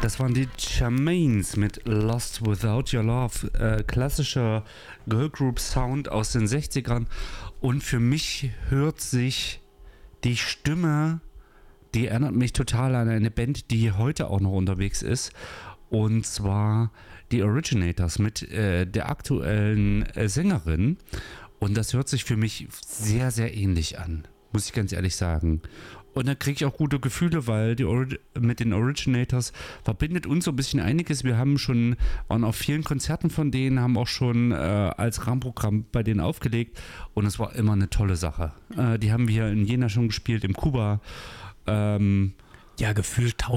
Das waren die Charmaines mit Lost Without Your Love. Klassischer Girlgroup Sound aus den 60ern. Und für mich hört sich die Stimme, die erinnert mich total an eine Band, die heute auch noch unterwegs ist. Und zwar die Originators mit der aktuellen Sängerin. Und das hört sich für mich sehr, sehr ähnlich an, muss ich ganz ehrlich sagen. Und da kriege ich auch gute Gefühle, weil mit den Originators verbindet uns so ein bisschen einiges. Wir waren auf vielen Konzerten von denen, haben auch schon als Rahmenprogramm bei denen aufgelegt. Und es war immer eine tolle Sache. Die haben wir in Jena schon gespielt, im Kuba. Ja, gefühlt